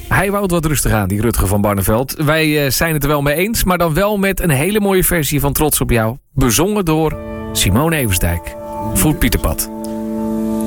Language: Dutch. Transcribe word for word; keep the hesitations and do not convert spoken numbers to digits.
Hij wou het wat rustig aan, die Rutger van Barneveld. Wij uh, zijn het er wel mee eens, maar dan wel met een hele mooie versie van Trots op jou. Bezongen door Simone Eversdijk. Voet Pieterpad.